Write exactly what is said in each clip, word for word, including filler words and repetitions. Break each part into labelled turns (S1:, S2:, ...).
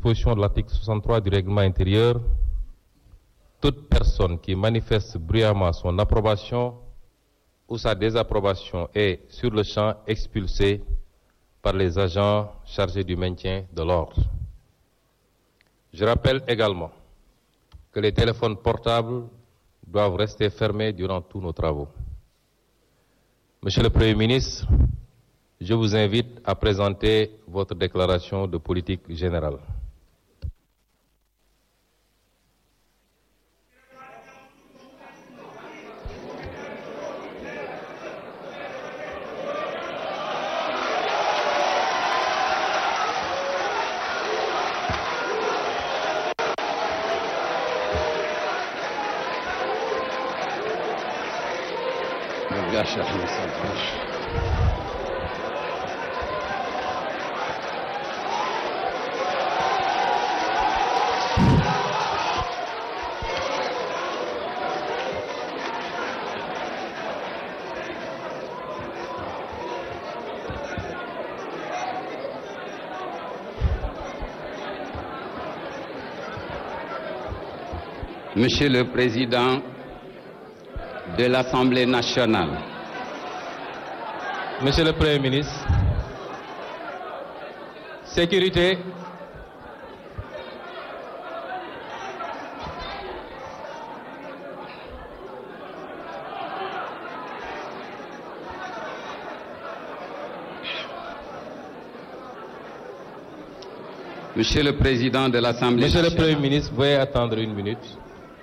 S1: dispositions de l'article soixante-trois du règlement intérieur, toute personne qui manifeste bruyamment son approbation ou sa désapprobation est sur le champ expulsée par les agents chargés du maintien de l'ordre. Je rappelle également que les téléphones portables doivent rester fermés durant tous nos travaux. Monsieur le Premier ministre, je vous invite à présenter votre déclaration de politique générale.
S2: Monsieur le Président de l'Assemblée nationale,
S1: Monsieur le Premier ministre, sécurité,
S2: Monsieur le Président de l'Assemblée
S1: Monsieur
S2: nationale,
S1: le Premier ministre, veuillez attendre une minute.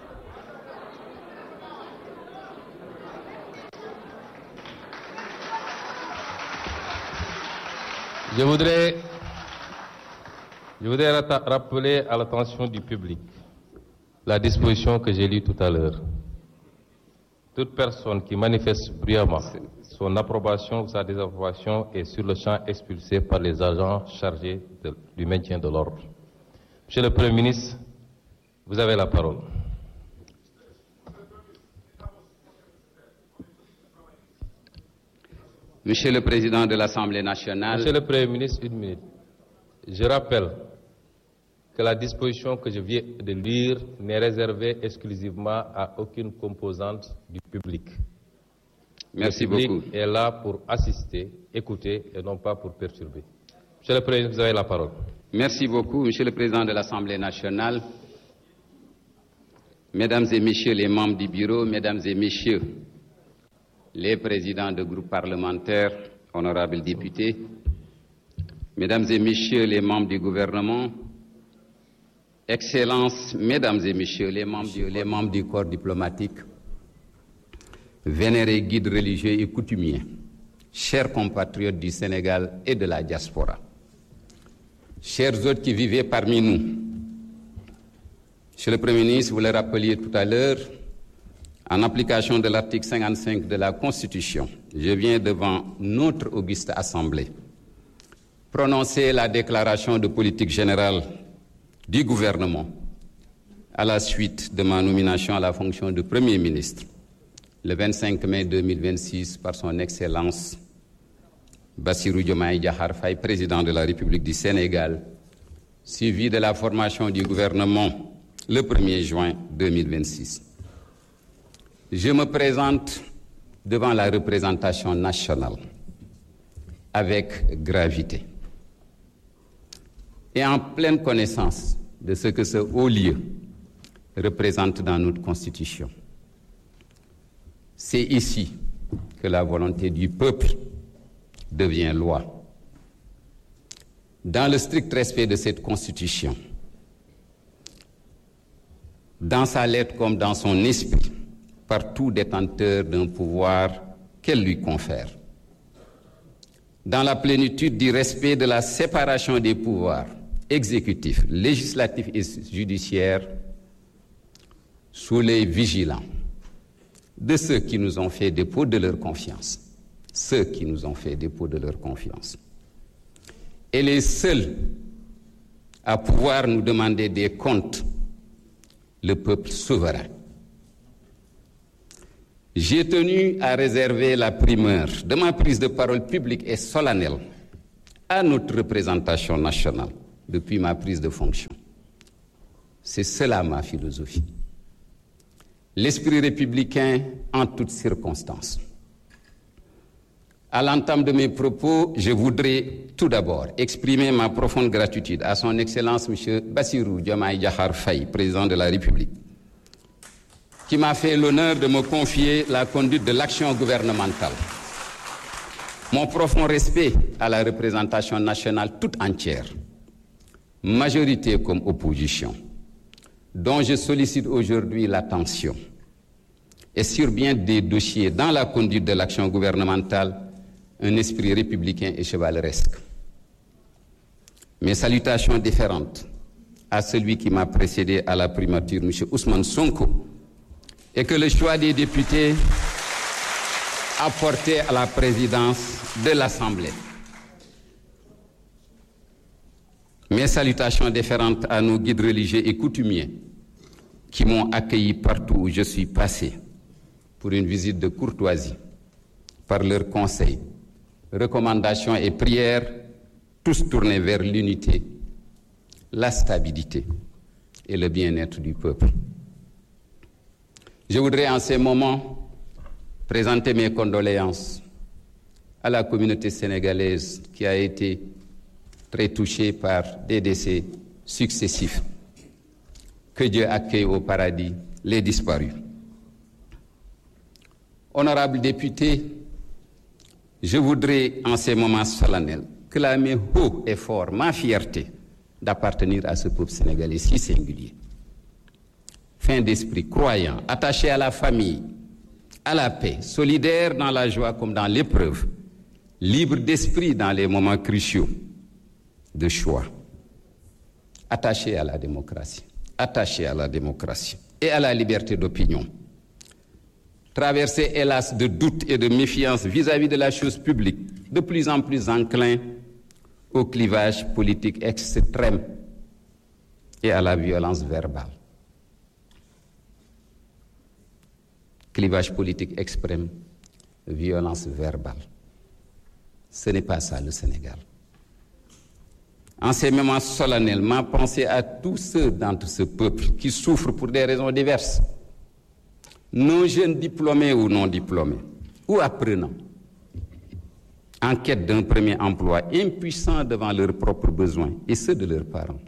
S1: Je voudrais, je voudrais rappeler à l'attention du public la disposition que j'ai lue tout à l'heure. Toute personne qui manifeste bruyamment son approbation ou sa désapprobation est sur le champ expulsée par les agents chargés de, du maintien de l'ordre. Monsieur le Premier ministre, vous avez la parole.
S2: Monsieur le Président de l'Assemblée nationale,
S1: Monsieur le Premier ministre, une minute. Je rappelle que la disposition que je viens de lire n'est réservée exclusivement à aucune composante du public.
S2: Merci
S1: beaucoup. Le public
S2: beaucoup.
S1: est là pour assister, écouter et non pas pour perturber. Monsieur le Premier ministre, vous avez la parole.
S2: Merci beaucoup, Monsieur le Président de l'Assemblée nationale, Mesdames et Messieurs les membres du Bureau, Mesdames et Messieurs les présidents de groupes parlementaires, honorables députés, Mesdames et Messieurs les membres du gouvernement, Excellences, Mesdames et Messieurs les membres du, les membres du corps diplomatique, vénérés guides religieux et coutumiers, chers compatriotes du Sénégal et de la diaspora, chers autres qui vivaient parmi nous, Monsieur le Premier ministre, vous le rappeliez tout à l'heure, en application de l'article cinquante-cinq de la Constitution, je viens devant notre auguste Assemblée prononcer la déclaration de politique générale du gouvernement à la suite de ma nomination à la fonction de Premier ministre le vingt-cinq mai deux mille vingt-six par son Excellence Bassirou Diomaye Diakhar Faye, président de la République du Sénégal, suivi de la formation du gouvernement le premier juin deux mille vingt-six. Je me présente devant la représentation nationale avec gravité et en pleine connaissance de ce que ce haut lieu représente dans notre Constitution. C'est ici que la volonté du peuple devient loi. Dans le strict respect de cette Constitution, dans sa lettre comme dans son esprit, par tout détenteur d'un pouvoir qu'elle lui confère. Dans la plénitude du respect de la séparation des pouvoirs exécutifs, législatifs et judiciaires, sous les vigilants de ceux qui nous ont fait dépôt de leur confiance, ceux qui nous ont fait dépôt de leur confiance, et les seuls à pouvoir nous demander des comptes, le peuple souverain. J'ai tenu à réserver la primeur de ma prise de parole publique et solennelle à notre représentation nationale, depuis ma prise de fonction. C'est cela ma philosophie. L'esprit républicain en toutes circonstances. À l'entame de mes propos, je voudrais tout d'abord exprimer ma profonde gratitude à son Excellence M. Bassirou Diomaye Diakhar Faye, président de la République, qui m'a fait l'honneur de me confier la conduite de l'action gouvernementale. Mon profond respect à la représentation nationale toute entière, majorité comme opposition, dont je sollicite aujourd'hui l'attention, et sur bien des dossiers dans la conduite de l'action gouvernementale, un esprit républicain et chevaleresque. Mes salutations différentes à celui qui m'a précédé à la primature, M. Ousmane Sonko, et que le choix des députés a porté à la présidence de l'Assemblée. Mes salutations différentes à nos guides religieux et coutumiers qui m'ont accueilli partout où je suis passé pour une visite de courtoisie, par leurs conseils, recommandations et prières, tous tournés vers l'unité, la stabilité et le bien-être du peuple. Je voudrais en ces moments présenter mes condoléances à la communauté sénégalaise qui a été très touchée par des décès successifs. Que Dieu accueille au paradis les disparus. Honorables députés, je voudrais en ces moments solennels clamer haut et fort ma fierté d'appartenir à ce peuple sénégalais si singulier. Fin d'esprit, croyant, attaché à la famille, à la paix, solidaire dans la joie comme dans l'épreuve, libre d'esprit dans les moments cruciaux de choix, attaché à la démocratie, attaché à la démocratie et à la liberté d'opinion. Traversé, hélas, de doutes et de méfiance vis-à-vis de la chose publique, de plus en plus enclin au clivage politique extrême et à la violence verbale. Clivage politique extrême, violence verbale. Ce n'est pas ça le Sénégal. En ces moments solennels, ma pensée à tous ceux d'entre ce peuple qui souffrent pour des raisons diverses, nos jeunes diplômés ou non diplômés, ou apprenants, en quête d'un premier emploi, impuissants devant leurs propres besoins et ceux de leurs parents.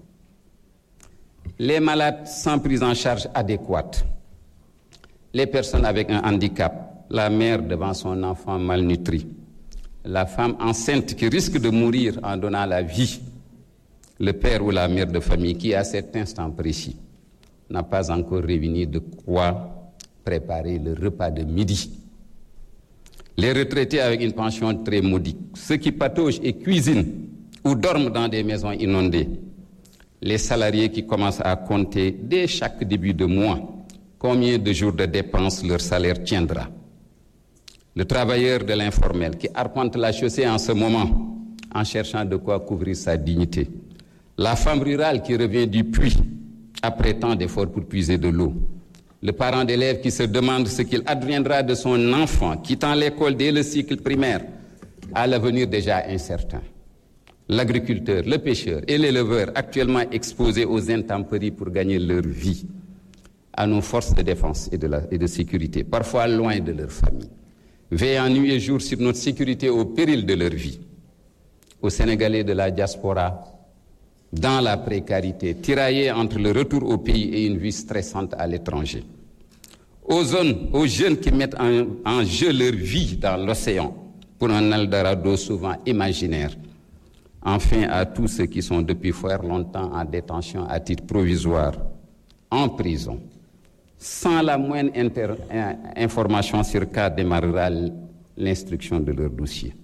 S2: Les malades sans prise en charge adéquate, les personnes avec un handicap, la mère devant son enfant malnutri, la femme enceinte qui risque de mourir en donnant la vie, le père ou la mère de famille qui, à cet instant précis, n'a pas encore réuni de quoi préparer le repas de midi. Les retraités avec une pension très modique, ceux qui pataugent et cuisinent ou dorment dans des maisons inondées, les salariés qui commencent à compter dès chaque début de mois combien de jours de dépenses leur salaire tiendra. Le travailleur de l'informel qui arpente la chaussée en ce moment en cherchant de quoi couvrir sa dignité. La femme rurale qui revient du puits après tant d'efforts pour puiser de l'eau. Le parent d'élève qui se demande ce qu'il adviendra de son enfant quittant l'école dès le cycle primaire à l'avenir déjà incertain. L'agriculteur, le pêcheur et l'éleveur actuellement exposés aux intempéries pour gagner leur vie. À nos forces de défense et de, la, et de sécurité, parfois loin de leur famille, veillant nuit et jour sur notre sécurité au péril de leur vie. Aux Sénégalais de la diaspora, dans la précarité, tiraillés entre le retour au pays et une vie stressante à l'étranger. Aux zones, aux jeunes qui mettent en, en jeu leur vie dans l'océan pour un Eldorado souvent imaginaire. Enfin, à tous ceux qui sont depuis fort longtemps en détention à titre provisoire, en prison, sans la moindre inter- information sur quand démarrera l'instruction de leur dossier.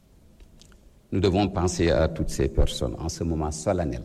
S2: Nous devons penser à toutes ces personnes en ce moment solennel.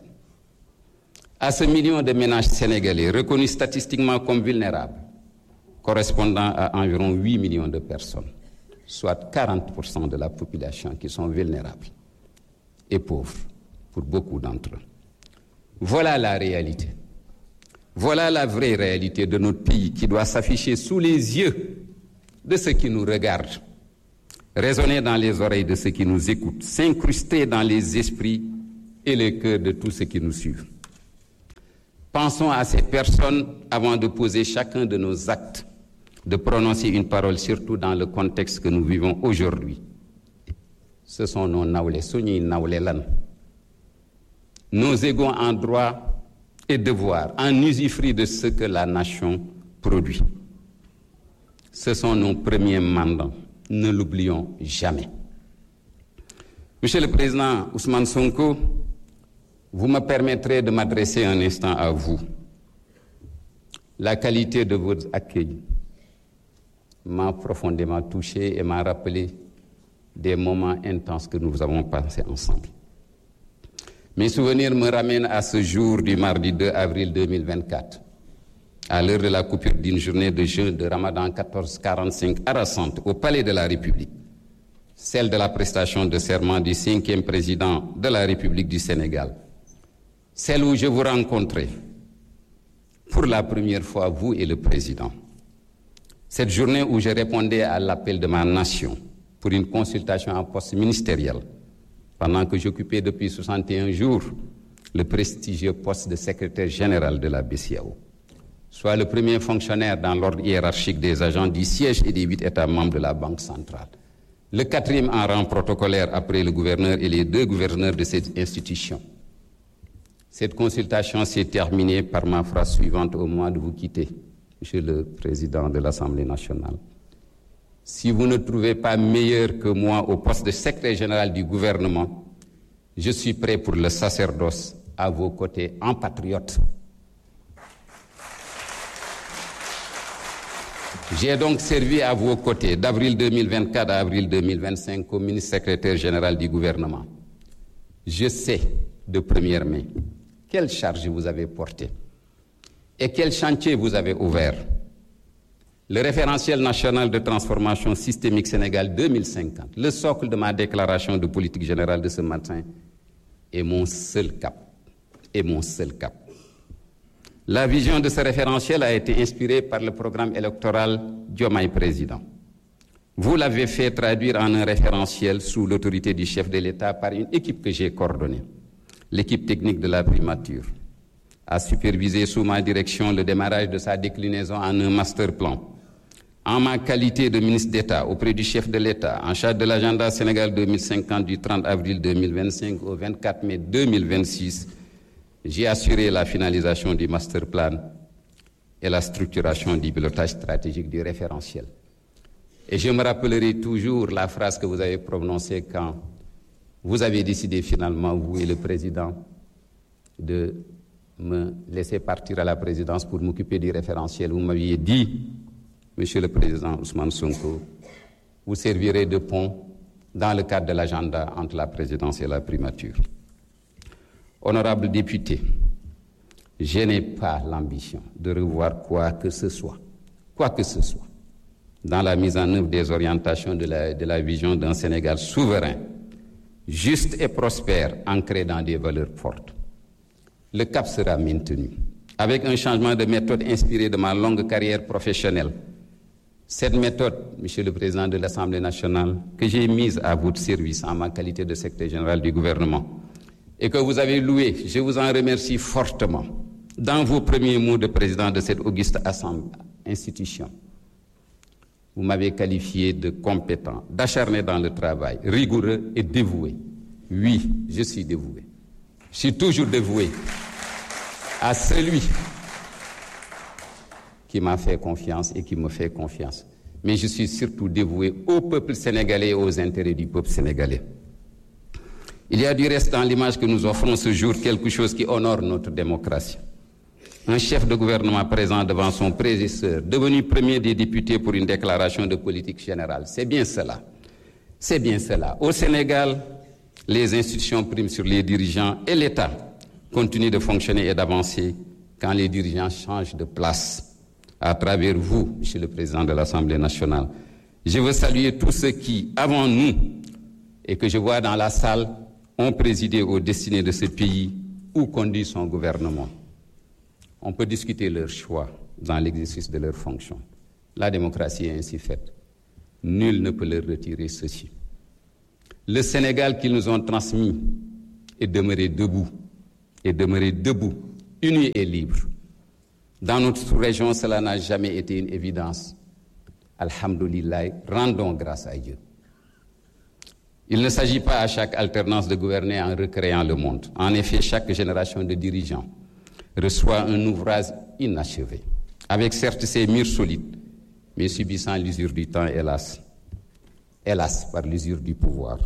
S2: À ce million de ménages sénégalais reconnus statistiquement comme vulnérables, correspondant à environ huit millions de personnes, soit quarante pour cent de la population qui sont vulnérables et pauvres pour beaucoup d'entre eux. Voilà la réalité. Voilà la vraie réalité de notre pays qui doit s'afficher sous les yeux de ceux qui nous regardent, résonner dans les oreilles de ceux qui nous écoutent, s'incruster dans les esprits et le cœur de tous ceux qui nous suivent. Pensons à ces personnes avant de poser chacun de nos actes, de prononcer une parole, surtout dans le contexte que nous vivons aujourd'hui. Ce sont nos nawlés, suñuy nawlé lan. Nos égaux en droit et devoir, en usufruit de ce que la nation produit. Ce sont nos premiers mandats, ne l'oublions jamais. Monsieur le Président Ousmane Sonko, vous me permettrez de m'adresser un instant à vous. La qualité de votre accueil m'a profondément touché et m'a rappelé des moments intenses que nous avons passés ensemble. Mes souvenirs me ramènent à ce jour du mardi deux avril deux mille vingt-quatre, à l'heure de la coupure d'une journée de jeûne de Ramadan quatorze quarante-cinq harassante au Palais de la République, celle de la prestation de serment du cinquième président de la République du Sénégal, celle où je vous rencontrais pour la première fois, vous et le président. Cette journée où je répondais à l'appel de ma nation pour une consultation en poste ministériel, pendant que j'occupais depuis soixante et un jours le prestigieux poste de secrétaire général de la B C E A O, soit le premier fonctionnaire dans l'ordre hiérarchique des agents du siège et des huit États membres de la Banque centrale, le quatrième en rang protocolaire après le gouverneur et les deux gouverneurs de cette institution. Cette consultation s'est terminée par ma phrase suivante au moment de vous quitter, Monsieur le Président de l'Assemblée nationale. Si vous ne trouvez pas meilleur que moi au poste de secrétaire général du gouvernement, je suis prêt pour le sacerdoce à vos côtés en patriote. J'ai donc servi à vos côtés d'avril deux mille vingt-quatre à avril deux mille vingt-cinq comme ministre secrétaire général du gouvernement. Je sais de première main quelle charge vous avez portée et quel chantier vous avez ouvert. Le référentiel national de transformation systémique Sénégal deux mille cinquante, le socle de ma déclaration de politique générale de ce matin, est mon seul cap, est mon seul cap. La vision de ce référentiel a été inspirée par le programme électoral Diomaye Président. Vous l'avez fait traduire en un référentiel sous l'autorité du chef de l'État par une équipe que j'ai coordonnée. L'équipe technique de la primature a supervisé sous ma direction le démarrage de sa déclinaison en un master plan. En ma qualité de ministre d'État auprès du chef de l'État, en charge de l'agenda Sénégal deux mille cinquante du trente avril deux mille vingt-cinq au vingt-quatre mai deux mille vingt-six, j'ai assuré la finalisation du master plan et la structuration du pilotage stratégique du référentiel. Et je me rappellerai toujours la phrase que vous avez prononcée quand vous avez décidé finalement, vous et le président, de me laisser partir à la présidence pour m'occuper du référentiel. Vous m'aviez dit, Monsieur le Président Ousmane Sonko, vous servirez de pont dans le cadre de l'agenda entre la présidence et la primature. Honorables députés, je n'ai pas l'ambition de revoir quoi que ce soit, quoi que ce soit, dans la mise en œuvre des orientations de la, de la vision d'un Sénégal souverain, juste et prospère, ancré dans des valeurs fortes. Le cap sera maintenu, avec un changement de méthode inspiré de ma longue carrière professionnelle. Cette méthode, Monsieur le Président de l'Assemblée nationale, que j'ai mise à votre service en ma qualité de secrétaire général du gouvernement, et que vous avez louée, je vous en remercie fortement, dans vos premiers mots de président de cette auguste assemblée, institution. Vous m'avez qualifié de compétent, d'acharné dans le travail, rigoureux et dévoué. Oui, je suis dévoué. Je suis toujours dévoué à celui qui m'a fait confiance et qui me fait confiance. Mais je suis surtout dévoué au peuple sénégalais et aux intérêts du peuple sénégalais. Il y a du reste dans l'image que nous offrons ce jour quelque chose qui honore notre démocratie. Un chef de gouvernement présent devant son prédécesseur, devenu premier des députés pour une déclaration de politique générale. C'est bien cela. C'est bien cela. Au Sénégal, les institutions priment sur les dirigeants et l'État continue de fonctionner et d'avancer quand les dirigeants changent de place. À travers vous, Monsieur le Président de l'Assemblée nationale, je veux saluer tous ceux qui, avant nous, et que je vois dans la salle, ont présidé aux destinées de ce pays ou conduit son gouvernement. On peut discuter leur choix dans l'exercice de leurs fonctions. La démocratie est ainsi faite. Nul ne peut leur retirer ceci. Le Sénégal qu'ils nous ont transmis et demeurer debout, et demeurer debout, unis et libres. Dans notre sous-région, cela n'a jamais été une évidence. Alhamdoulilah, rendons grâce à Dieu. Il ne s'agit pas à chaque alternance de gouverner en recréant le monde. En effet, chaque génération de dirigeants reçoit un ouvrage inachevé, avec certes ses murs solides, mais subissant l'usure du temps, hélas. Hélas, par l'usure du pouvoir.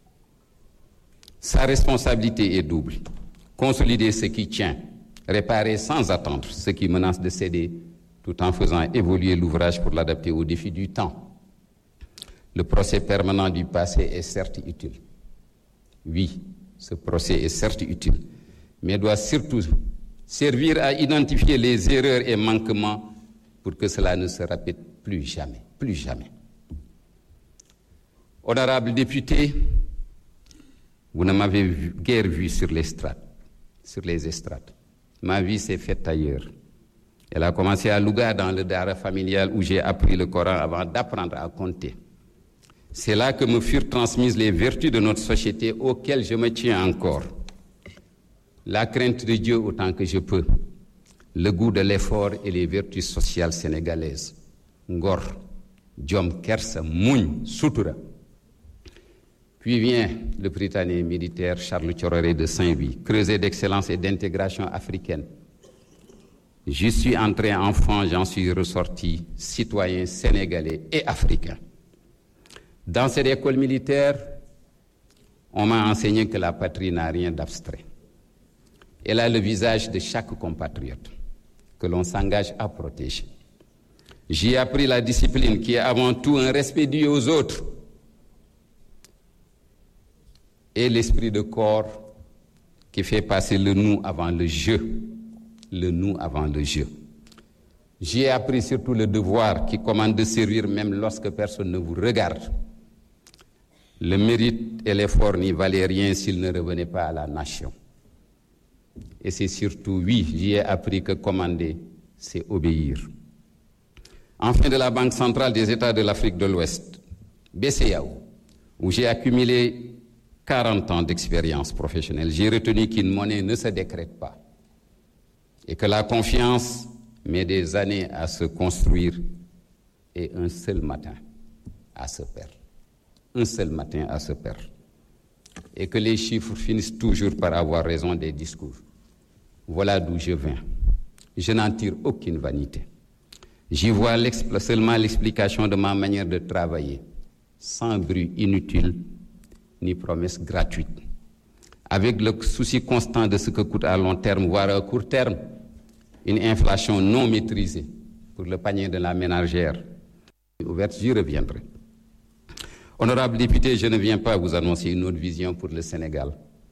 S2: Sa responsabilité est double. Consolider ce qui tient, réparer sans attendre ce qui menace de céder, tout en faisant évoluer l'ouvrage pour l'adapter aux défis du temps. Le procès permanent du passé est certes utile. Oui, ce procès est certes utile, mais doit surtout servir à identifier les erreurs et manquements pour que cela ne se répète plus jamais, plus jamais. Honorables députés, vous ne m'avez vu, guère vu sur les estrades, sur les estrades. Ma vie s'est faite ailleurs. Elle a commencé à Louga, dans le Dara familial, où j'ai appris le Coran avant d'apprendre à compter. C'est là que me furent transmises les vertus de notre société auxquelles je me tiens encore. La crainte de Dieu autant que je peux, le goût de l'effort et les vertus sociales sénégalaises. Ngor, Djom Kersa, Mougne, Soutoura. Puis vient le Britannique militaire Charles Thioréré de Saint-Louis, creuset d'excellence et d'intégration africaine. Je suis entré enfant, j'en suis ressorti citoyen sénégalais et africain. Dans cette école militaire, on m'a enseigné que la patrie n'a rien d'abstrait. Elle a le visage de chaque compatriote que l'on s'engage à protéger. J'y ai appris la discipline qui est avant tout un respect dû aux autres et l'esprit de corps qui fait passer le nous avant le je, le nous avant le je. J'y ai appris surtout le devoir qui commande de servir même lorsque personne ne vous regarde. Le mérite et l'effort n'y valaient rien s'il ne revenait pas à la nation. Et c'est surtout, oui, j'y ai appris que commander, c'est obéir. Enfin, de la Banque centrale des États de l'Afrique de l'Ouest, B C A O, où j'ai accumulé quarante ans d'expérience professionnelle, j'ai retenu qu'une monnaie ne se décrète pas et que la confiance met des années à se construire et un seul matin à se perdre. Un seul matin à se perdre. Et que les chiffres finissent toujours par avoir raison des discours. Voilà d'où je viens. Je n'en tire aucune vanité. J'y vois l'expl- seulement l'explication de ma manière de travailler, sans bruit inutile ni promesses gratuites, avec le souci constant de ce que coûte à long terme, voire à court terme, une inflation non maîtrisée pour le panier de la ménagère. Ouverte, j'y reviendrai. Honorables députés, je ne viens pas vous annoncer une autre vision pour le Sénégal.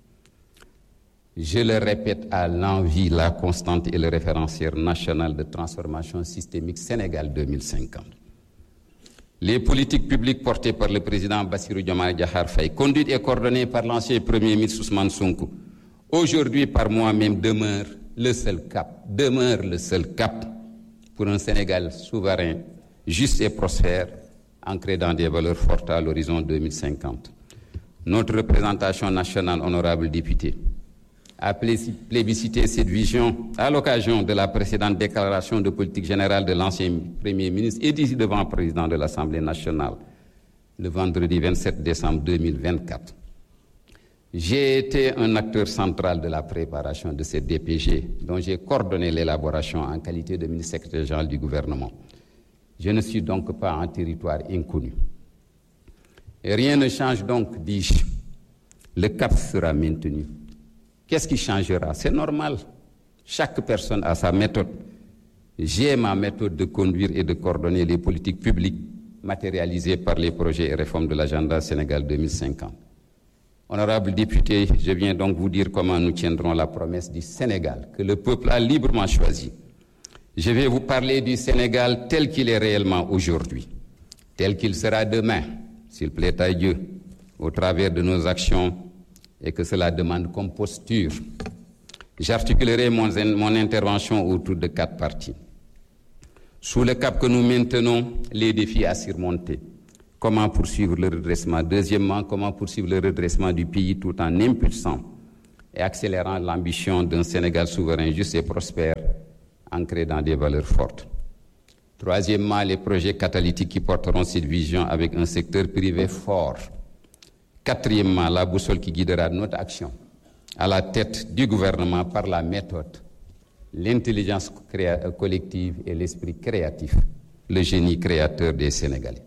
S2: Je le répète à l'envi, la constante et le référentiel national de transformation systémique Sénégal deux mille cinquante. Les politiques publiques portées par le président Bassirou Diomaye Diakhar Faye, conduites et coordonnées par l'ancien Premier ministre Ousmane Sonko, aujourd'hui par moi-même demeurent le seul cap, demeure le seul cap pour un Sénégal souverain, juste et prospère, ancré dans des valeurs fortes à l'horizon deux mille cinquante. Notre représentation nationale, honorable député, a plébiscité cette vision à l'occasion de la précédente déclaration de politique générale de l'ancien Premier ministre et d'ici devant le président de l'Assemblée nationale, le vendredi vingt-sept décembre deux mille vingt-quatre. J'ai été un acteur central de la préparation de cette D P G, dont j'ai coordonné l'élaboration en qualité de ministre secrétaire général du gouvernement. Je ne suis donc pas en territoire inconnu. Et rien ne change donc, dis-je. Le cap sera maintenu. Qu'est-ce qui changera? C'est normal. Chaque personne a sa méthode. J'ai ma méthode de conduire et de coordonner les politiques publiques matérialisées par les projets et réformes de l'agenda Sénégal deux mille cinquante. Honorables députés, je viens donc vous dire comment nous tiendrons la promesse du Sénégal que le peuple a librement choisi. Je vais vous parler du Sénégal tel qu'il est réellement aujourd'hui, tel qu'il sera demain, s'il plaît à Dieu, au travers de nos actions et que cela demande comme posture. J'articulerai mon, mon intervention autour de quatre parties. Sous le cap que nous maintenons, les défis à surmonter. Comment poursuivre le redressement? Deuxièmement, comment poursuivre le redressement du pays tout en impulsant et accélérant l'ambition d'un Sénégal souverain, juste et prospère, ancré dans des valeurs fortes. Troisièmement, les projets catalytiques qui porteront cette vision avec un secteur privé fort. Quatrièmement, la boussole qui guidera notre action à la tête du gouvernement par la méthode, l'intelligence créa- collective et l'esprit créatif, le génie créateur des Sénégalais.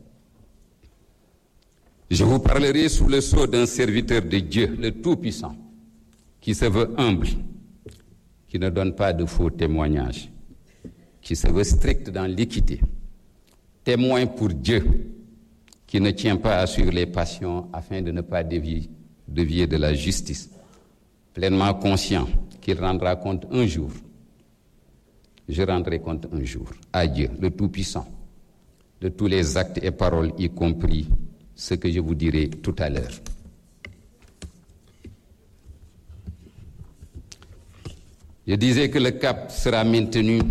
S2: Je vous parlerai sous le sceau d'un serviteur de Dieu, le Tout-Puissant, qui se veut humble, qui ne donne pas de faux témoignages, qui se veut strict dans l'équité, témoin pour Dieu, qui ne tient pas à suivre les passions afin de ne pas dévier, dévier de la justice, pleinement conscient qu'il rendra compte un jour. Je rendrai compte un jour à Dieu, le Tout-Puissant, de tous les actes et paroles, y compris ce que je vous dirai tout à l'heure. Je disais que le cap sera maintenu.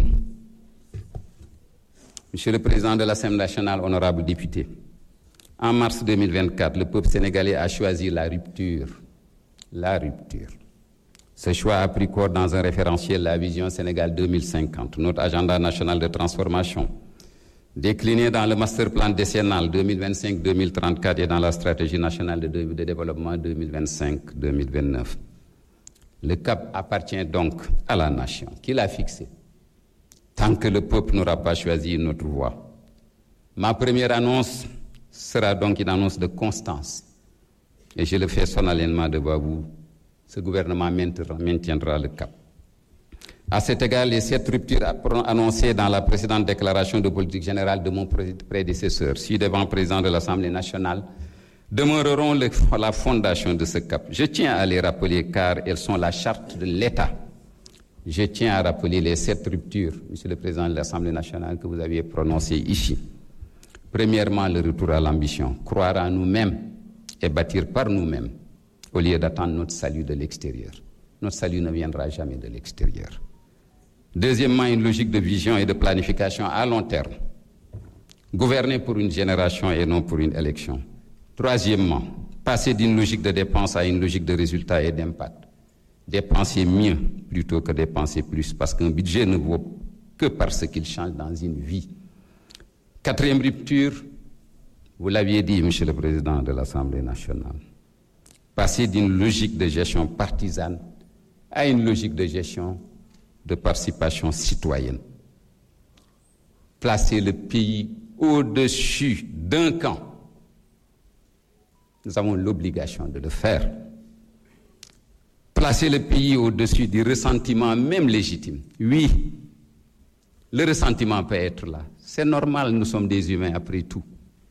S2: Monsieur le Président de l'Assemblée nationale, honorables députés, en mars deux mille vingt-quatre, le peuple sénégalais a choisi la rupture. La rupture. Ce choix a pris corps dans un référentiel, la vision Sénégal deux mille cinquante, notre agenda national de transformation, décliné dans le master plan décennal deux mille vingt-cinq à deux mille trente-quatre et dans la stratégie nationale de, de développement deux mille vingt-cinq à deux mille vingt-neuf. Le cap appartient donc à la nation qui l'a fixé, tant que le peuple n'aura pas choisi une autre voie. Ma première annonce sera donc une annonce de constance, et je le fais solennellement devant vous. Ce gouvernement maintiendra le cap. À cet égard, les sept ruptures annoncées dans la précédente déclaration de politique générale de mon prédécesseur, ci-devant président de l'Assemblée nationale, demeureront le, la fondation de ce cap. Je tiens à les rappeler car elles sont la charte de l'État. Je tiens à rappeler les sept ruptures, Monsieur le Président de l'Assemblée nationale, que vous aviez prononcées ici. Premièrement, le retour à l'ambition, croire en nous-mêmes et bâtir par nous-mêmes, au lieu d'attendre notre salut de l'extérieur. Notre salut ne viendra jamais de l'extérieur. Deuxièmement, une logique de vision et de planification à long terme. Gouverner pour une génération et non pour une élection. Troisièmement, passer d'une logique de dépense à une logique de résultat et d'impact. Dépenser mieux plutôt que dépenser plus, parce qu'un budget ne vaut que parce qu'il change dans une vie. Quatrième rupture, vous l'aviez dit, Monsieur le Président de l'Assemblée nationale, passer d'une logique de gestion partisane à une logique de gestion de participation citoyenne. Placer le pays au-dessus d'un camp. Nous avons l'obligation de le faire. Placer le pays au-dessus du ressentiment même légitime. Oui, le ressentiment peut être là. C'est normal, nous sommes des humains après tout.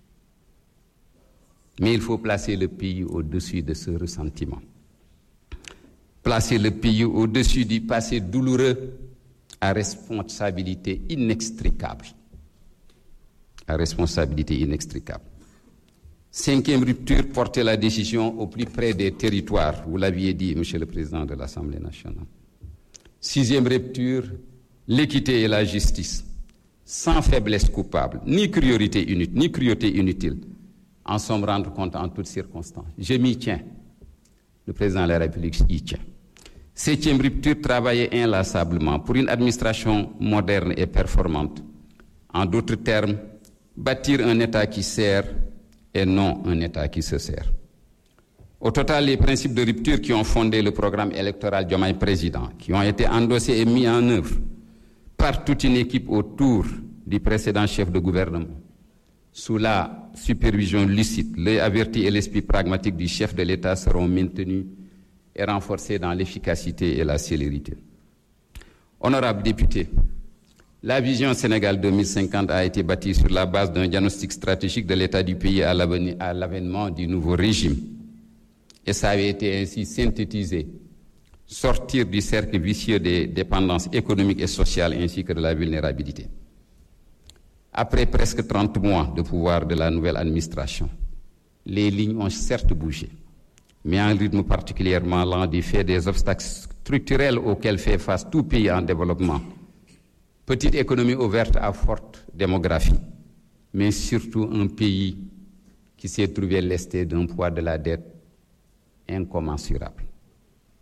S2: Mais il faut placer le pays au-dessus de ce ressentiment. Placer le pays au-dessus du passé douloureux à responsabilité inextricable. À responsabilité inextricable. Cinquième rupture, porter la décision au plus près des territoires. Vous l'aviez dit, Monsieur le Président de l'Assemblée nationale. Sixième rupture, l'équité et la justice. Sans faiblesse coupable, ni cruauté inutile, ni cruauté inutile. En s'en rendre compte en toutes circonstances. Je m'y tiens. Le Président de la République y tient. Septième rupture, travailler inlassablement pour une administration moderne et performante. En d'autres termes, bâtir un État qui sert et non un État qui se sert. Au total, les principes de rupture qui ont fondé le programme électoral Diomaye Président, qui ont été endossés et mis en œuvre par toute une équipe autour du précédent chef de gouvernement, sous la supervision lucide, l'œil averti et l'esprit pragmatique du chef de l'État seront maintenus et renforcés dans l'efficacité et la célérité. Honorables députés, la vision Sénégal deux mille cinquante a été bâtie sur la base d'un diagnostic stratégique de l'état du pays à l'avènement du nouveau régime. Et ça avait été ainsi synthétisé. Sortir du cercle vicieux des dépendances économiques et sociales ainsi que de la vulnérabilité. Après presque trente mois de pouvoir de la nouvelle administration, les lignes ont certes bougé, mais à un rythme particulièrement lent du fait des obstacles structurels auxquels fait face tout pays en développement. Petite économie ouverte à forte démographie, mais surtout un pays qui s'est trouvé lesté d'un poids de la dette incommensurable.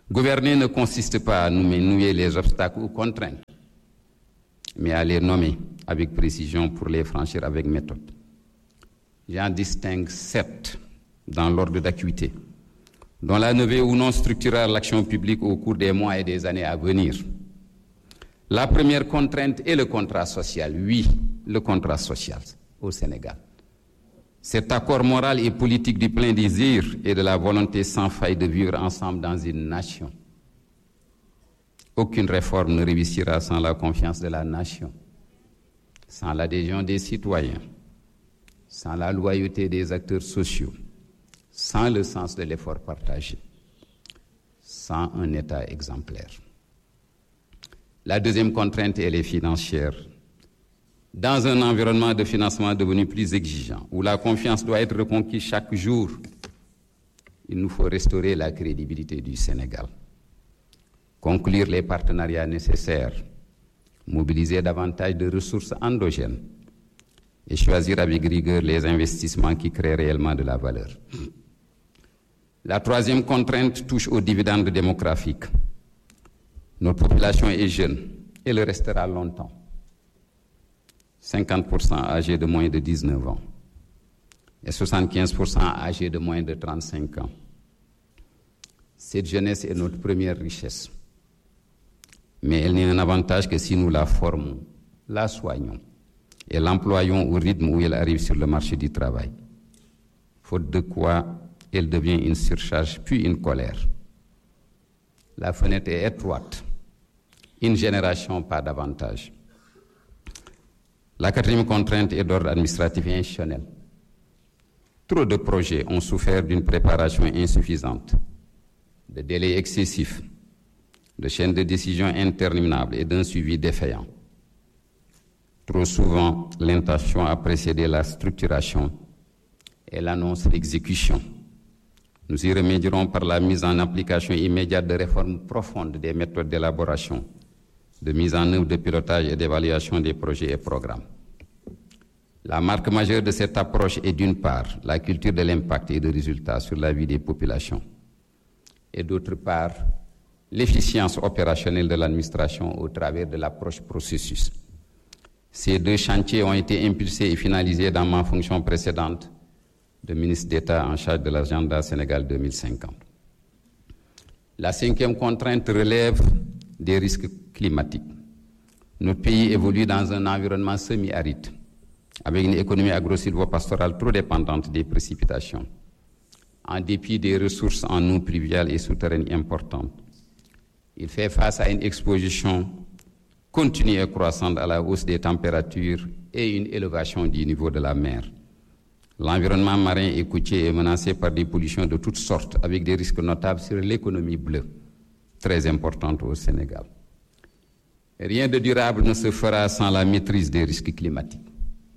S2: Gouverner ne consiste pas à nouer les obstacles ou contraintes, mais à les nommer avec précision pour les franchir avec méthode. J'en distingue sept dans l'ordre d'acuité, dont la levée ou non structurera l'action publique au cours des mois et des années à venir. La première contrainte est le contrat social. Oui, le contrat social au Sénégal. Cet accord moral et politique du plein désir et de la volonté sans faille de vivre ensemble dans une nation. Aucune réforme ne réussira sans la confiance de la nation, sans l'adhésion des citoyens, sans la loyauté des acteurs sociaux, sans le sens de l'effort partagé, sans un État exemplaire. La deuxième contrainte, elle est financière. Dans un environnement de financement devenu plus exigeant, où la confiance doit être reconquise chaque jour, il nous faut restaurer la crédibilité du Sénégal, conclure les partenariats nécessaires, mobiliser davantage de ressources endogènes et choisir avec rigueur les investissements qui créent réellement de la valeur. La troisième contrainte touche aux dividendes démographiques. Notre population est jeune et le restera longtemps. cinquante pour cent âgés de moins de dix-neuf ans et soixante-quinze pour cent âgés de moins de trente-cinq ans. Cette jeunesse est notre première richesse. Mais elle n'est un avantage que si nous la formons, la soignons et l'employons au rythme où elle arrive sur le marché du travail. Faute de quoi, elle devient une surcharge puis une colère. La fenêtre est étroite. Une génération, pas davantage. La quatrième contrainte est d'ordre administratif et institutionnel. Trop de projets ont souffert d'une préparation insuffisante, de délais excessifs, de chaînes de décision interminables et d'un suivi défaillant. Trop souvent, l'intention a précédé la structuration et l'annonce l'exécution. Nous y remédierons par la mise en application immédiate de réformes profondes des méthodes d'élaboration, de mise en œuvre de pilotage et d'évaluation des projets et programmes. La marque majeure de cette approche est d'une part la culture de l'impact et des résultats sur la vie des populations et d'autre part l'efficience opérationnelle de l'administration au travers de l'approche processus. Ces deux chantiers ont été impulsés et finalisés dans ma fonction précédente de ministre d'État en charge de l'agenda Sénégal deux mille cinquante. La cinquième contrainte relève des risques climatiques. Notre pays évolue dans un environnement semi-aride, avec une économie agro-silvopastorale trop dépendante des précipitations. En dépit des ressources en eau pluviale et souterraines importantes, il fait face à une exposition continue et croissante à la hausse des températures et une élévation du niveau de la mer. L'environnement marin et côtier est menacé par des pollutions de toutes sortes, avec des risques notables sur l'économie bleue, très importante au Sénégal. Rien de durable ne se fera sans la maîtrise des risques climatiques.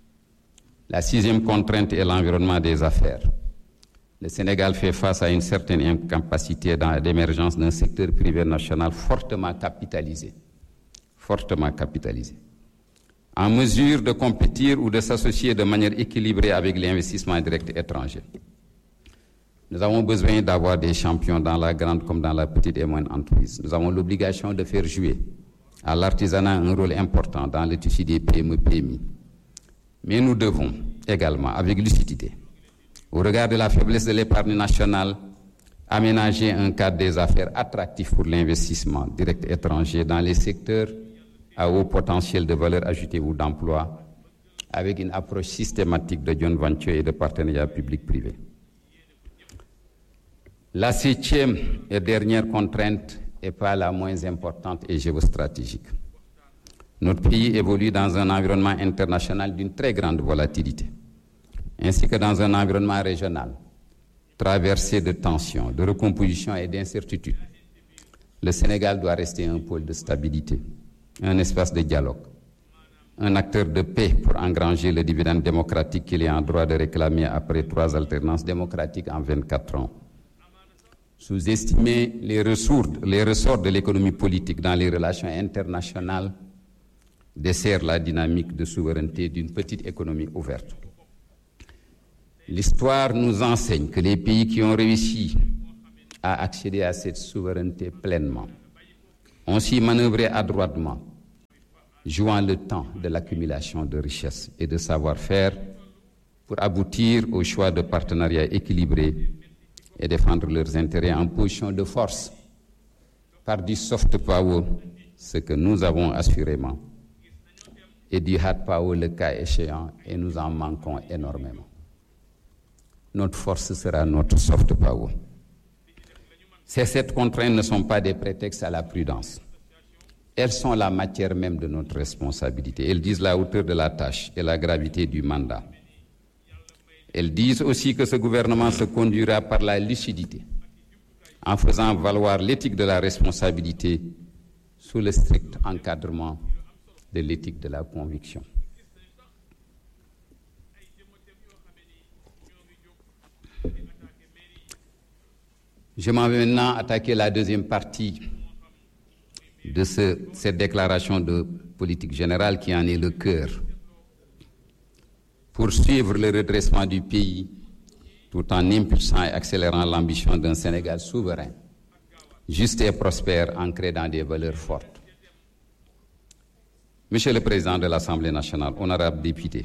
S2: La sixième contrainte est l'environnement des affaires. Le Sénégal fait face à une certaine incapacité d'émergence d'un secteur privé national fortement capitalisé, fortement capitalisé, en mesure de compétir ou de s'associer de manière équilibrée avec les investissements directs étrangers. Nous avons besoin d'avoir des champions dans la grande comme dans la petite et moyenne entreprise. Nous avons l'obligation de faire jouer à l'artisanat un rôle important dans le tissu des P M E P M I. Mais nous devons également, avec lucidité, au regard de la faiblesse de l'épargne nationale, aménager un cadre des affaires attractif pour l'investissement direct étranger dans les secteurs à haut potentiel de valeur ajoutée ou d'emploi, avec une approche systématique de joint venture et de partenariat public-privé. La septième et dernière contrainte n'est pas la moins importante et géostratégique. Notre pays évolue dans un environnement international d'une très grande volatilité, ainsi que dans un environnement régional, traversé de tensions, de recomposition et d'incertitudes. Le Sénégal doit rester un pôle de stabilité, un espace de dialogue, un acteur de paix pour engranger le dividende démocratique qu'il est en droit de réclamer après trois alternances démocratiques en vingt-quatre ans. Sous-estimer les ressorts, les ressorts de l'économie politique dans les relations internationales dessert la dynamique de souveraineté d'une petite économie ouverte. L'histoire nous enseigne que les pays qui ont réussi à accéder à cette souveraineté pleinement. On s'y manœuvrait adroitement, jouant le temps de l'accumulation de richesses et de savoir-faire pour aboutir au choix de partenariats équilibrés et défendre leurs intérêts en position de force par du soft power, ce que nous avons assurément, et du hard power le cas échéant, et nous en manquons énormément. Notre force sera notre soft power. Ces sept contraintes ne sont pas des prétextes à la prudence. Elles sont la matière même de notre responsabilité. Elles disent la hauteur de la tâche et la gravité du mandat. Elles disent aussi que ce gouvernement se conduira par la lucidité, en faisant valoir l'éthique de la responsabilité sous le strict encadrement de l'éthique de la conviction. Je m'en vais maintenant attaquer la deuxième partie de ce, cette déclaration de politique générale qui en est le cœur. Poursuivre le redressement du pays tout en impulsant et accélérant l'ambition d'un Sénégal souverain, juste et prospère, ancré dans des valeurs fortes. Monsieur le Président de l'Assemblée nationale, honorables députés,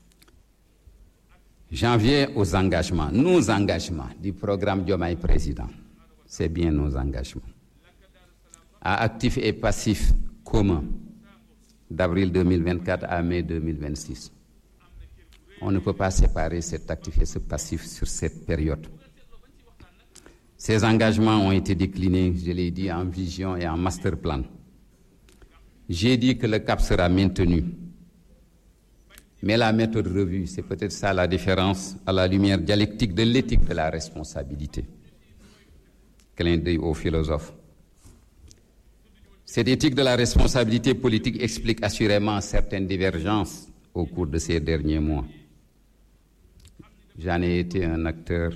S2: j'en viens aux engagements, nos engagements du programme Diomaye Président. C'est bien nos engagements. À actifs et passifs communs, d'avril deux mille vingt-quatre à mai deux mille vingt-six. On ne peut pas séparer cet actif et ce passif sur cette période. Ces engagements ont été déclinés, je l'ai dit, en vision et en master plan. J'ai dit que le cap sera maintenu. Mais la méthode revue, c'est peut-être ça la différence à la lumière dialectique de l'éthique de la responsabilité. Clin d'œil aux philosophes. Cette éthique de la responsabilité politique explique assurément certaines divergences au cours de ces derniers mois. J'en ai été un acteur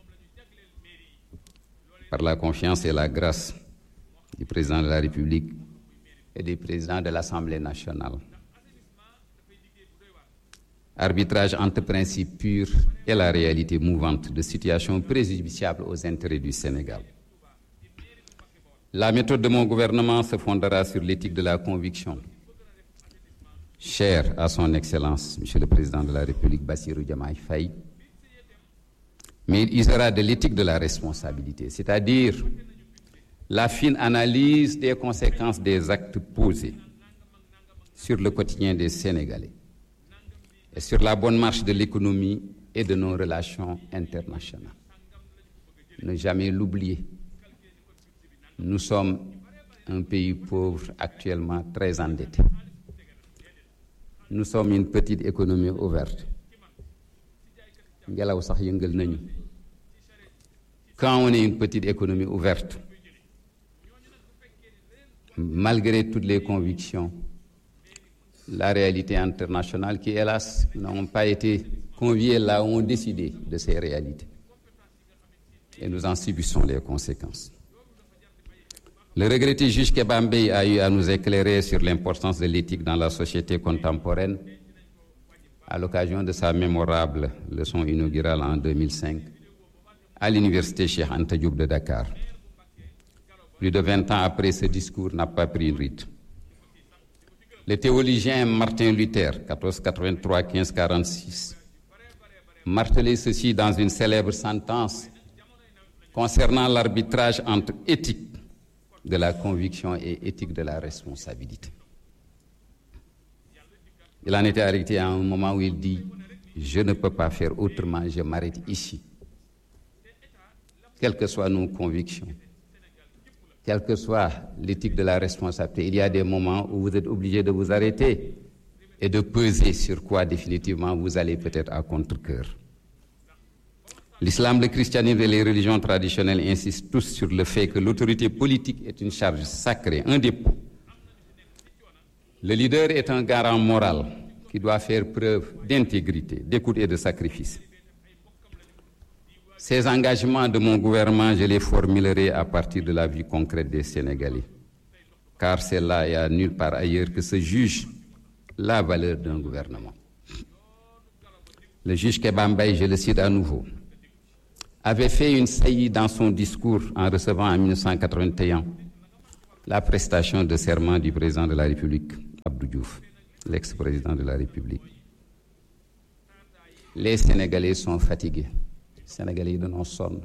S2: par la confiance et la grâce du président de la République et du président de l'Assemblée nationale. Arbitrage entre principes purs et la réalité mouvante de situations préjudiciables aux intérêts du Sénégal. La méthode de mon gouvernement se fondera sur l'éthique de la conviction, chère à son Excellence, Monsieur le Président de la République, Bassirou Diomaye Faye, mais il usera de l'éthique de la responsabilité, c'est-à-dire la fine analyse des conséquences des actes posés sur le quotidien des Sénégalais et sur la bonne marche de l'économie et de nos relations internationales. Ne jamais l'oublier. Nous sommes un pays pauvre actuellement très endetté. Nous sommes une petite économie ouverte. Quand on est une petite économie ouverte, malgré toutes les convictions, la réalité internationale qui, hélas, n'ont pas été conviées là où on décidé de ces réalités. Et nous en subissons les conséquences. Le regretté juge Kebambey a eu à nous éclairer sur l'importance de l'éthique dans la société contemporaine à l'occasion de sa mémorable leçon inaugurale en deux mille cinq à l'université Cheikh Anta Diop de Dakar. Plus de vingt ans après, ce discours n'a pas pris une ride. Le théologien Martin Luther, quatorze quatre-vingt-trois à quinze quarante-six, martelait ceci dans une célèbre sentence concernant l'arbitrage entre éthique de la conviction et éthique de la responsabilité. Il en était arrêté à un moment où il dit « Je ne peux pas faire autrement, je m'arrête ici. » Quelles que soient nos convictions, quelle que soit l'éthique de la responsabilité, il y a des moments où vous êtes obligé de vous arrêter et de peser sur quoi définitivement vous allez peut-être à contre-cœur. L'islam, le christianisme et les religions traditionnelles insistent tous sur le fait que l'autorité politique est une charge sacrée, un dépôt. Le leader est un garant moral qui doit faire preuve d'intégrité, d'écoute et de sacrifice. Ces engagements de mon gouvernement, je les formulerai à partir de la vie concrète des Sénégalais, car c'est là et à nulle part ailleurs que se juge la valeur d'un gouvernement. Le juge Kebambey, je le cite à nouveau, avait fait une saillie dans son discours en recevant en mille neuf cent quatre-vingt-un la prestation de serment du président de la République, Abdou Diouf, l'ex-président de la République. Les Sénégalais sont fatigués. Les Sénégalais yi dañoo sonn.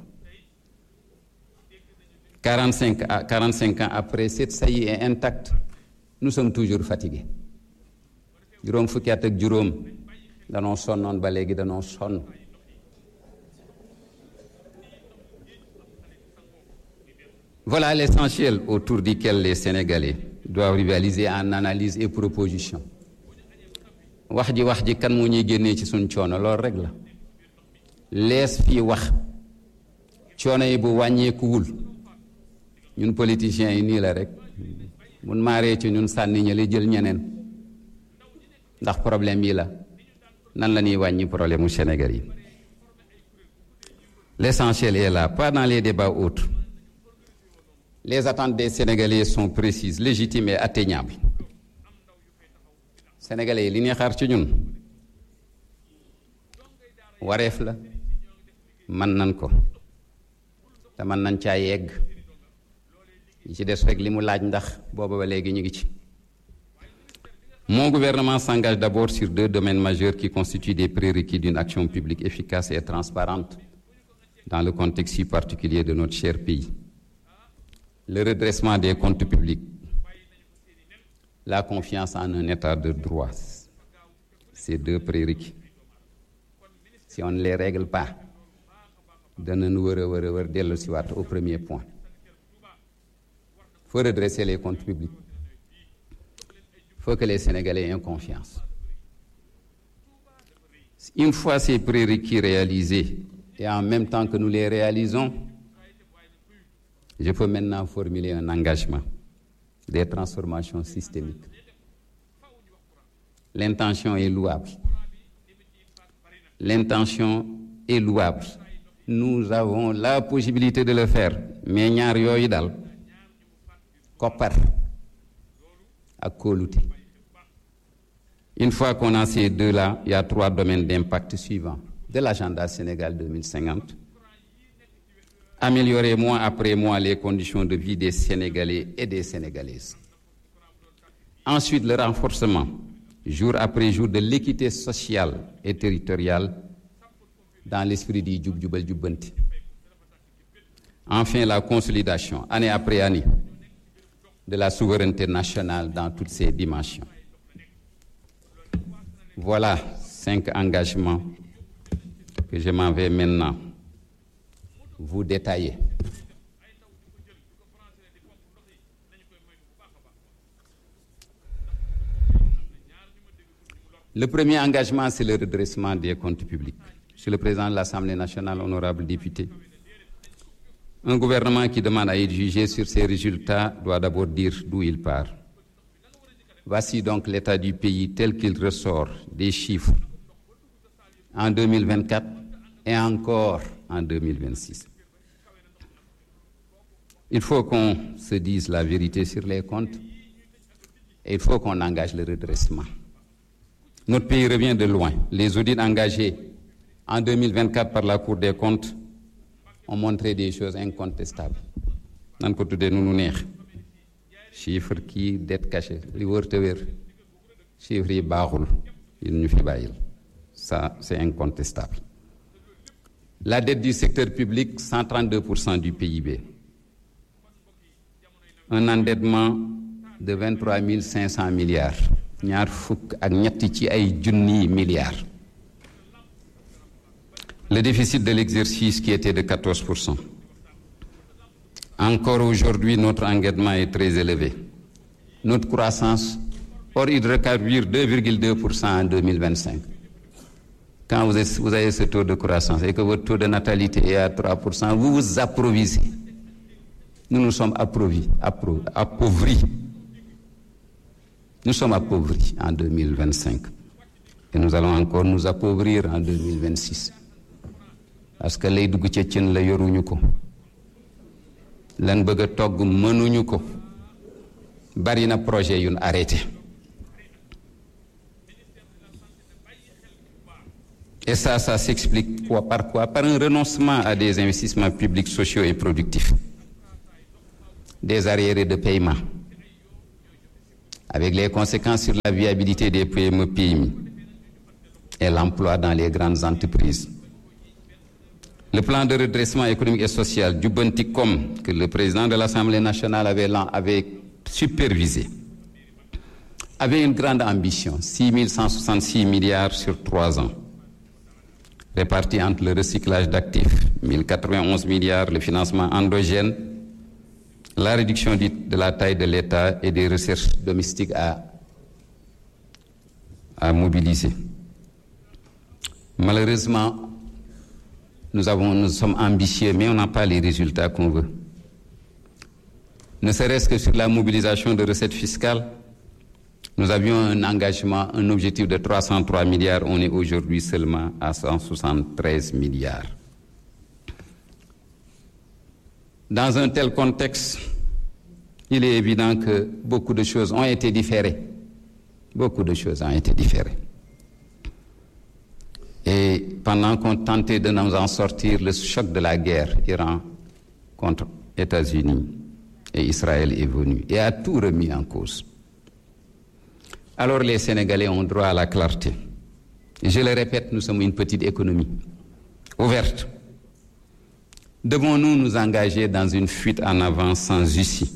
S2: quarante-cinq à quarante-cinq ans après, cette saillie est intacte. Nous sommes toujours fatigués. Juróom fukki at ak juróom danoo sonnoon ba léegi danoo sonn. Voilà l'essentiel autour duquel les Sénégalais doivent rivaliser en analyse et proposition. wax ji wax ji kan moo ñuy génnee ci suñ coono loolu rek la lees fii wax coono yi bu wàññeekuwul ñun politiciens yi nii la rek mun maaree ci ñun sànni ña li jël ñeneen ndax problème yi la nan la ñuy wàññi problème mu Sénégal yi. L'essentiel est là, pas dans les débats autres. Les attentes des Sénégalais sont précises, légitimes et atteignables. Sénégalais yi li ñuy xaar ci ñun wareef la man nan ko te man nañ caa yegg yi ci des rek li mu laaj ndax booba ba léegi ñu ngi ci. Mon gouvernement s'engage d'abord sur deux domaines majeurs qui constituent des prérequis d'une action publique efficace et transparente dans le contexte si particulier de notre cher pays. Le redressement des comptes publics, la confiance en un état de droit, ces deux prérequis. Si on ne les règle pas, danañ wër a wër a wër dellu si waat au premier point. Il faut redresser les comptes publics. Il faut que les Sénégalais aient confiance. Une fois ces prérequis réalisés, et en même temps que nous les réalisons, je peux maintenant formuler un engagement des transformations systémiques. L'intention est louable. L'intention est louable. Nous avons la possibilité de le faire. Mais ñaar yooyu daal koppar ak kóolute. Une fois qu'on a ces deux-là, il y a trois domaines d'impact suivants de l'agenda Sénégal deux mille cinquante. Améliorer mois après mois les conditions de vie des Sénégalais et des Sénégalaises. Ensuite, le renforcement, jour après jour, de l'équité sociale et territoriale dans l'esprit du jub jubal jubbanti. Enfin, la consolidation, année après année, de la souveraineté nationale dans toutes ses dimensions. Voilà cinq engagements que je m'en vais maintenant vous détailler. Le premier engagement, c'est le redressement des comptes publics. Monsieur le Président de l'Assemblée nationale, honorables députés, un gouvernement qui demande à être jugé sur ses résultats doit d'abord dire d'où il part. Voici donc l'état du pays tel qu'il ressort des chiffres en deux mille vingt-quatre et encore en deux mille vingt-six. Il faut qu'on se dise la vérité sur les comptes et il faut qu'on engage le redressement. Notre pays revient de loin. Les audits engagés en deux mille vingt-quatre par la Cour des comptes ont montré des choses incontestables. Nan ko tuddee nu nu neex chiffre kii dette cachée li wër te wér chiffre yi baaxul yi ñu fi bàyyil ça c'est incontestable. La dette du secteur public, cent trente-deux pour cent du P I B. Un endettement de vingt-trois mille cinq cents milliards. ñaar fukk ak ñetti ci ay junni milliards. Le déficit de l'exercice qui était de quatorze pour cent. Encore aujourd'hui, notre endettement est très élevé. Notre croissance, hors hydrocarbures, deux virgule deux pour cent en deux mille vingt-cinq. Quand vous, êtes, vous avez ce taux de croissance et que votre taux de natalité est à trois pour cent, vous vous approvisez. Nous nous sommes appauvris, appauvris. Nous sommes appauvris en deux mille vingt-cinq. Et nous allons encore nous appauvrir en deux mille vingt-six. Parce que lay dugg ca cin la yoruñu ko. Lan bëgg a togg mënuñu ko. Bari na projet yuñ arrêté. Et ça, ça s'explique quoi, par quoi? Par un renoncement à des investissements publics, sociaux et productifs. Des arriérés de paiement, avec les conséquences sur la viabilité des P M E P M I et l'emploi dans les grandes entreprises. Le plan de redressement économique et social du Bunticom que le président de l'Assemblée nationale avait, avait supervisé avait une grande ambition, six mille cent soixante-six milliards sur trois ans, répartis entre le recyclage d'actifs, mille quatre-vingt-onze milliards, le financement endogène, la réduction de la taille de l'État et des recherches domestiques à, à mobiliser. Malheureusement, nous, avons, nous sommes ambitieux, mais on n'a pas les résultats qu'on veut. Ne serait-ce que sur la mobilisation de recettes fiscales, nous avions un engagement, un objectif de trois cent trois milliards, on est aujourd'hui seulement à cent soixante-treize milliards. Dans un tel contexte, il est évident que beaucoup de choses ont été différées. Beaucoup de choses ont été différées. Et pendant qu'on tentait de nous en sortir, le choc de la guerre, Iran contre États-Unis et Israël est venu et a tout remis en cause. Alors les Sénégalais ont droit à la clarté. Et je le répète, nous sommes une petite économie ouverte. Devons-nous nous engager dans une fuite en avant sans issue?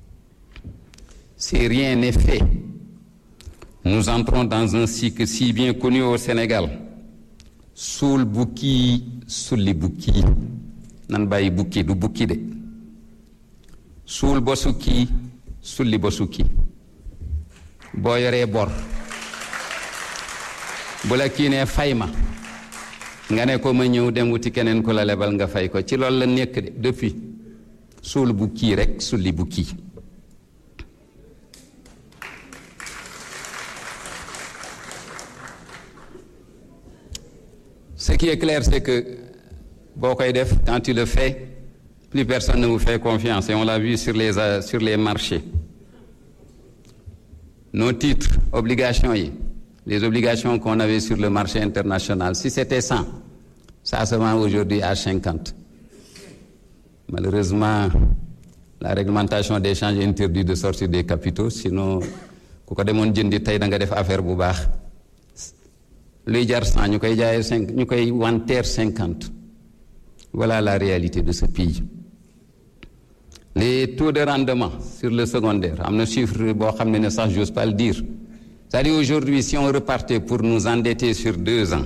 S2: Si rien n'est fait, nous entrons dans un cycle si bien connu au Sénégal. Soul bouki, souli bouki. Nan bayi bouki du bouki de. Soul bosuki, souli bosuki. Boo yoree bor bu la kii nee fay ma nga ne ko ma ñëw dem wuti keneen ku la lebal nga fay ko ci loolu la nekk de depuis suul bu kii rek sulli bu kii. Ce qui est clair, c'est que boo koy def, quand tu le fais, plus personne ne vous fait confiance et on l'a vu sur les euh, sur les marchés. Nos titres, obligations, les obligations qu'on avait sur le marché international, si c'était cent, ça se vend aujourd'hui à cinquante. Malheureusement, la réglementation des changes interdit de sortir des capitaux, sinon, ku ko demoon jëndi tey da nga def affaire bu baax. Luy jar cent ñu koy jaayee cinq ñu koy wanteer cinquante. Voilà la réalité de ce pays. Les taux de rendement sur le secondaire, am na chiffre boo xam ne ne sax j'ose pas le dire. C'est-à-dire aujourd'hui, si on repartait pour nous endetter sur deux ans,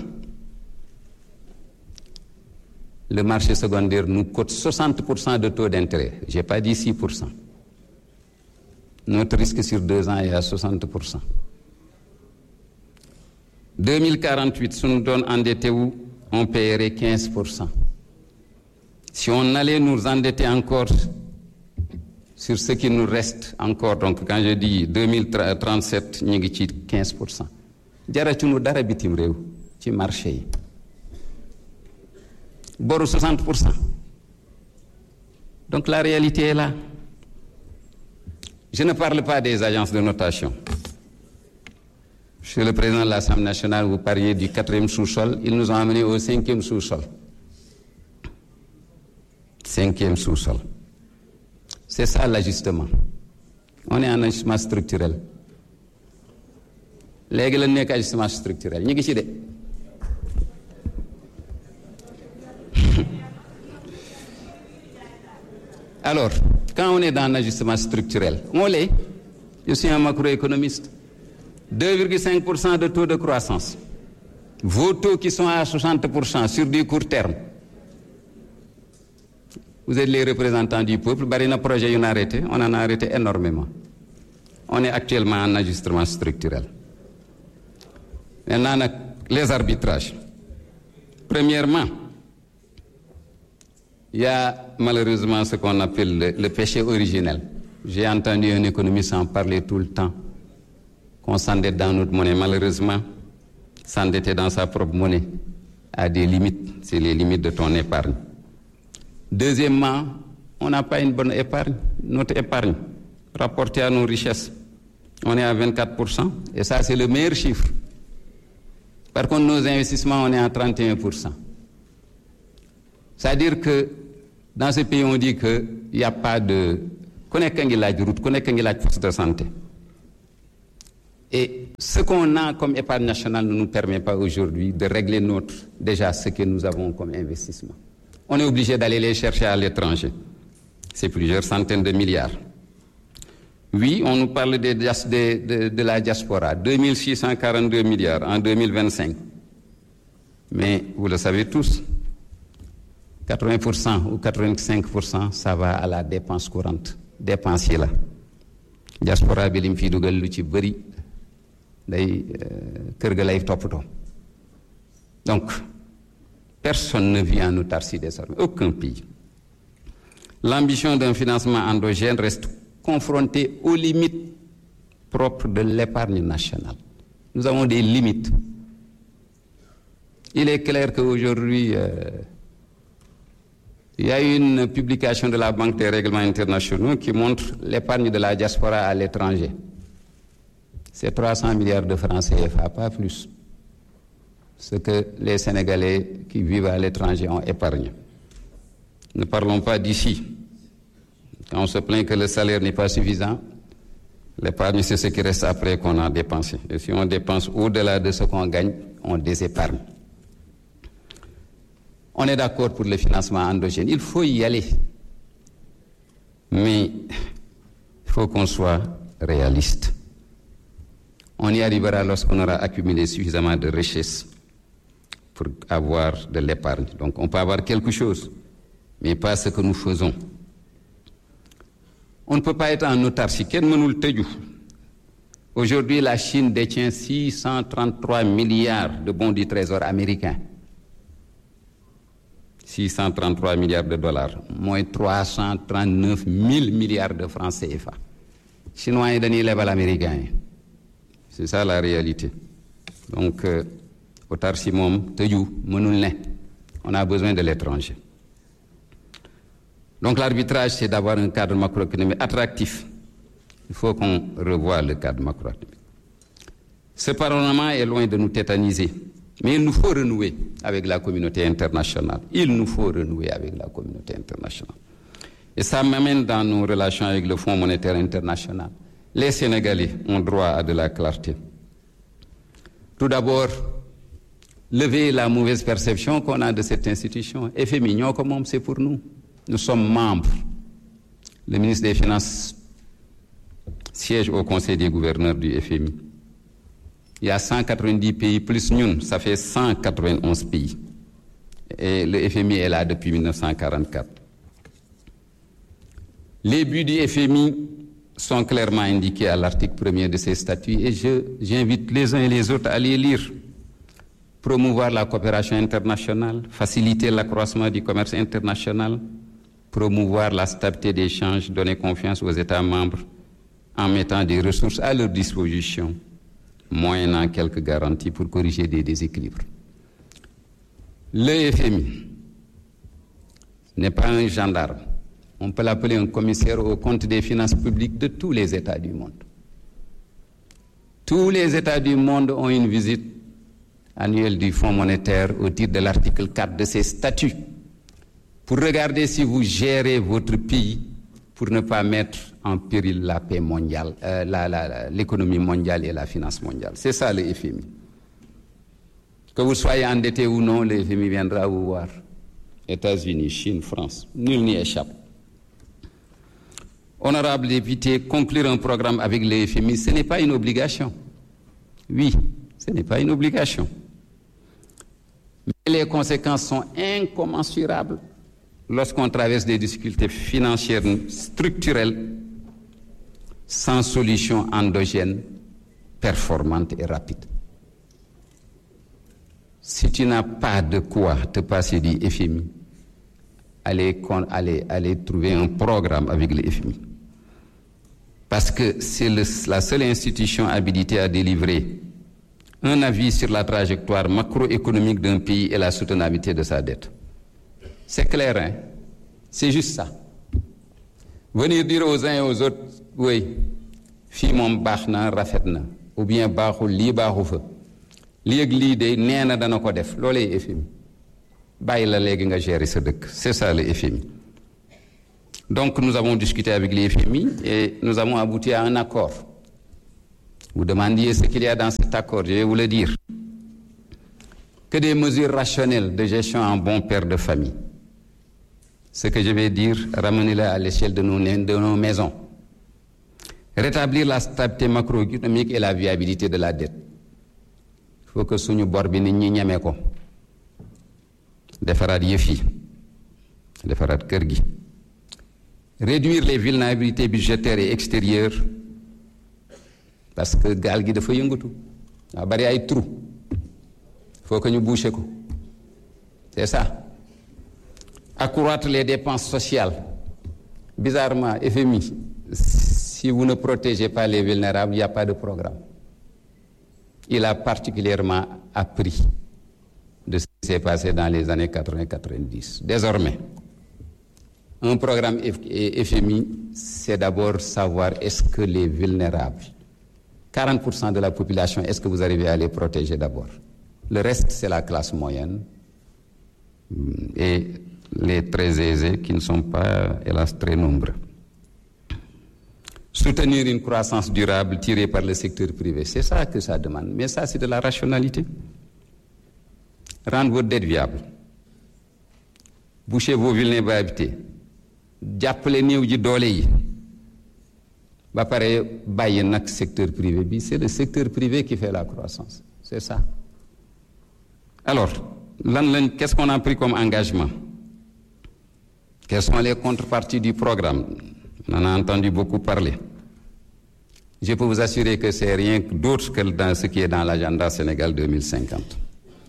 S2: le marché secondaire nous coûte soixante pour cent de taux d'intérêt. J'ai pas dit six pour cent. Notre risque sur deux ans est à soixante pour cent. deux mille quarante-huit, si nous donne endetté où on paierait quinze pour cent. Si on allait nous endetter encore sur ce qui nous reste encore, donc quand je dis deux mille trente-sept, ñu ngi ci quinze pour cent. Jaratuñu dara bitim réew ci marché yi. Boru soixante pour cent. Donc la réalité est là. Je ne parle pas des agences de notation. Monsieur le président de l'Assemblée nationale, vous parliez du quatrième sous-sol, ils nous ont amenés au cinquième sous-sol. Cinquième sous-sol. C'est ça l'ajustement. On est en ajustement structurel. Léegi la nekk ajustement structurel ñu ngi ci de. Alors, quand on est dans un ajustement structurel, on l'est. Je suis un macroéconomiste. deux virgule cinq pour cent de taux de croissance. Vos taux qui sont à soixante pour cent sur du court terme. Vous êtes les représentants du peuple. Bari na projet yu ñu arrêté, on en a arrêté énormément. On est actuellement en ajustement structurel. Maintenant, les arbitrages. Premièrement, il y a malheureusement ce qu'on appelle le, le péché originel. J'ai entendu un économiste en parler tout le temps, qu'on s'endette dans notre monnaie. Malheureusement, s'endetter dans sa propre monnaie a des limites. C'est les limites de ton épargne. Deuxièmement, on n'a pas une bonne épargne. Notre épargne, rapportée à nos richesses, on est à vingt-quatre pour cent. Et ça, c'est le meilleur chiffre. Par contre, nos investissements, on est à trente et un pour cent. C'est-à-dire que dans ce pays, on dit qu'il n'y a pas de... Connaître qu'il y a de route, connaître qu'il y a de poste de santé. Et ce qu'on a comme épargne nationale ne nous permet pas aujourd'hui de régler notre, déjà ce que nous avons comme investissement. On est obligé d'aller les chercher à l'étranger. C'est plusieurs centaines de milliards. Oui, on nous parle de, de, de, de la diaspora, deux mille six cent quarante-deux milliards en deux mille vingt-cinq. Mais vous le savez tous, quatre-vingts pour cent ou quatre-vingt-cinq pour cent, ça va à la dépense courante. Dépensier là. Diaspora bi lim fi dugal lu ci bari day kër ga lay toppatoo. Donc, personne ne vit en autarcie désormais, aucun pays. L'ambition d'un financement endogène reste confrontée aux limites propres de l'épargne nationale. Nous avons des limites. Il est clair qu'aujourd'hui, euh, il y a une publication de la Banque des règlements internationaux qui montre l'épargne de la diaspora à l'étranger. C'est trois cents milliards de francs C F A, pas plus. Ce que les Sénégalais qui vivent à l'étranger ont épargné. Ne parlons pas d'ici. Quand on se plaint que le salaire n'est pas suffisant, l'épargne, c'est ce qui reste après qu'on a dépensé. Et si on dépense au-delà de ce qu'on gagne, on désépargne. On est d'accord pour le financement endogène. Il faut y aller. Mais il faut qu'on soit réaliste. On y arrivera lorsqu'on aura accumulé suffisamment de richesses pour avoir de l'épargne. Donc on peut avoir quelque chose, mais pas ce que nous faisons. On ne peut pas être en autarcie. Aujourd'hui, la Chine détient six cent trente-trois milliards de bons du trésor américain. six cent trente-trois milliards de dollars, moins trois cent trente-neuf mille milliards de francs C F A. Chinois et Denis Lebal américains. C'est ça la réalité. Donc, euh, autarcie mom, teju, mënul on a besoin de l'étranger. Donc l'arbitrage, c'est d'avoir un cadre macroéconomique attractif. Il faut qu'on revoie le cadre macroéconomique. Ce Parlement est loin de nous tétaniser. Mais il nous faut renouer avec la communauté internationale. Il nous faut renouer avec la communauté internationale. Et ça m'amène dans nos relations avec le Fonds monétaire international. Les Sénégalais ont droit à de la clarté. Tout d'abord, lever la mauvaise perception qu'on a de cette institution. F M I, comme c'est pour nous. Nous sommes membres. Le ministre des Finances siège au Conseil des gouverneurs du F M I. Il y a cent quatre-vingt-dix pays plus nous, ça fait cent quatre-vingt-onze pays. Et le F M I est là depuis mille neuf cent quarante-quatre. Les buts du F M I sont clairement indiqués à l'article premier de ces statuts et je, j'invite les uns et les autres à les lire. Promouvoir la coopération internationale, faciliter l'accroissement du commerce international, promouvoir la stabilité des échanges, donner confiance aux États membres en mettant des ressources à leur disposition, moyennant quelques garanties pour corriger des déséquilibres. Le F M I n'est pas un gendarme. On peut l'appeler un commissaire au compte des finances publiques de tous les États du monde. Tous les États du monde ont une visite annuelle du Fonds monétaire au titre de l'article quatre de ses statuts pour regarder si vous gérez votre pays pour ne pas mettre en péril la paix mondiale, euh, la, la, l'économie mondiale et la finance mondiale. C'est ça le F M I. Que vous soyez endetté ou non, le F M I viendra vous voir. États-Unis, Chine, France, nul n'y échappe. Honorable député, conclure un programme avec le F M I, ce n'est pas une obligation. Oui, ce n'est pas une obligation. Mais les conséquences sont incommensurables lorsqu'on traverse des difficultés financières structurelles sans solution endogène, performante et rapide. Si tu n'as pas de quoi te passer du F M I, allez, allez, allez trouver un programme avec le F M I. Parce que c'est le, la seule institution habilitée à délivrer un avis sur la trajectoire macroéconomique d'un pays et la soutenabilité de sa dette. C'est clair, hein? C'est juste ça. Venir dire aux uns et aux autres, oui, fi mom baxna rafetna, ou bien baxul li baxu fa. lii ak lii de nee na dana ko def loolee F M I bàyyi la léegi nga gérer sa dëkk c'est ça le F M I. Donc nous avons discuté avec les F M I et nous avons abouti à un accord. Vous demandiez ce qu'il y a dans cet accord, je vais vous le dire. Que des mesures rationnelles de gestion en bon père de famille. Ce que je vais dire, ramenez-le à l'échelle de nos, de nos maisons. Rétablir la stabilité macroéconomique et la viabilité de la dette. Il faut que suñu bor bi nit ñi ñeme ko. Defaraat yëf yi. Defaraat kër gi. Réduire les vulnérabilités budgétaires et extérieures parce que gaal gi dafa yëngatu. Daa bari ay trou. Il faut que ñu boucher ko. C'est ça. Accroître les dépenses sociales. Bizarrement, F M I, si vous ne protégez pas les vulnérables, il n'y a pas de programme. Il a particulièrement appris de ce qui s'est passé dans les années quatre-vingt quatre-vingt-dix. Désormais, un programme F M I, c'est d'abord savoir est-ce que les vulnérables, quarante pour cent de la population, est-ce que vous arrivez à les protéger d'abord? Le reste, c'est la classe moyenne et les très aisés qui ne sont pas, hélas, très nombreux. Soutenir une croissance durable tirée par le secteur privé, c'est ça que ça demande. Mais ça, c'est de la rationalité. Rendre votre dette viable. Boucher vos vulnérabilités. Jàppale néew ji doole yi. Ba pare bàyyi nag secteur privé bi, c'est le secteur privé qui fait la croissance. C'est ça. Alors, lan lañ, qu'est-ce qu'on a pris comme engagement? Quelles sont les contreparties du programme? On en a entendu beaucoup parler. Je peux vous assurer que c'est rien d'autre que dans ce qui est dans l'agenda Sénégal deux mille cinquante.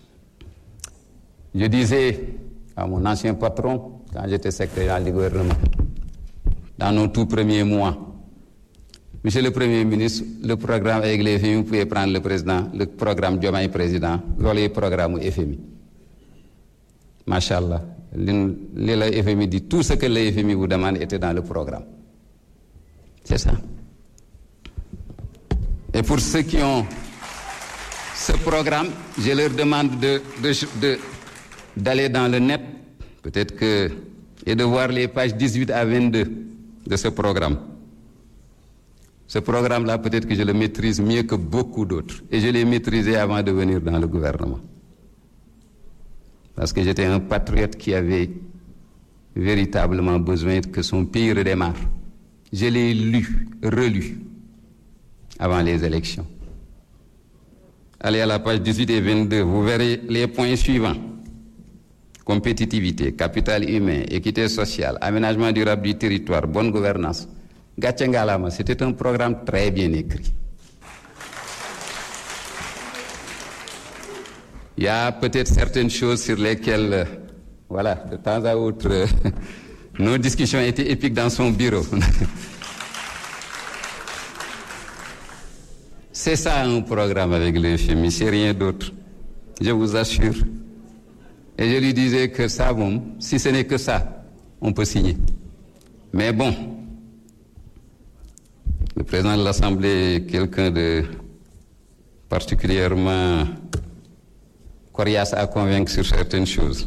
S2: Je disais à mon ancien patron, quand j'étais secrétaire du gouvernement, dans nos tout premiers mois, Monsieur le Premier ministre, le programme avec les F M I, vous pouvez prendre le président, le programme Diomaye président, le programme F M I. Machallah, le F M I dit tout ce que le F M I vous demande était dans le programme. C'est ça. Et pour ceux qui ont ce programme, je leur demande de, de, de, d'aller dans le net, peut-être que, et de voir les pages dix-huit à vingt-deux de ce programme. Ce programme-là, peut-être que je le maîtrise mieux que beaucoup d'autres. Et je l'ai maîtrisé avant de venir dans le gouvernement. Parce que j'étais un patriote qui avait véritablement besoin que son pays redémarre. Je l'ai lu, relu, avant les élections. Allez à la page dix-huit et vingt-deux, vous verrez les points suivants. Compétitivité, capital humain, équité sociale, aménagement durable du territoire, bonne gouvernance. Gatche Ngalama, c'était un programme très bien écrit. Il y a peut-être certaines choses sur lesquelles, euh, voilà, de temps à autre, euh, nos discussions étaient épiques dans son bureau. C'est ça un programme avec le F M I, c'est rien d'autre. Je vous assure. Et je lui disais que ça, bon, si ce n'est que ça, on peut signer. Mais bon, le président de l'Assemblée est quelqu'un de particulièrement coriace à convaincre sur certaines choses.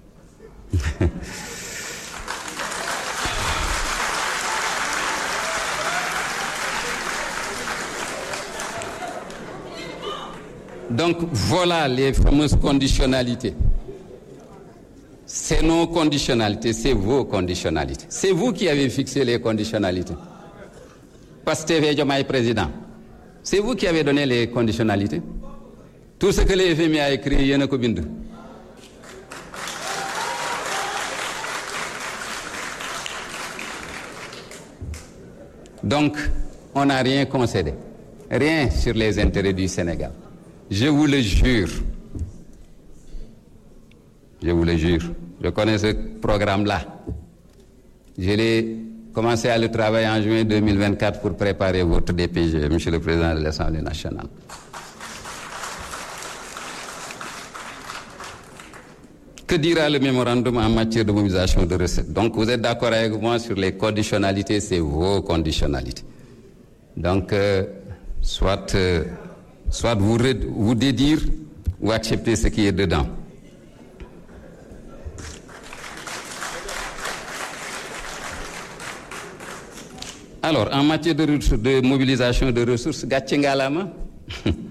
S2: Donc voilà les fameuses conditionnalités. C'est nos conditionnalités, c'est vos conditionnalités. C'est vous qui avez fixé les conditionnalités. Pastef et Diomaye président. C'est vous qui avez donné les conditionnalités. Tout ce que le F M I a écrit, yéen a ko bind. Donc, on n'a rien concédé. Rien sur les intérêts du Sénégal. Je vous le jure. Je vous le jure. Je connais ce programme-là. Je l'ai commencé à le travailler en juin deux mille vingt-quatre pour préparer votre D P G, Monsieur le Président de l'Assemblée nationale. Que dira le mémorandum en matière de mobilisation de recettes? Donc vous êtes d'accord avec moi sur les conditionnalités, c'est vos conditionnalités. Donc, euh, soit, euh, soit vous, vous dédire ou accepter ce qui est dedans. Alors, en matière de, de mobilisation de ressources, gàcce ngalaama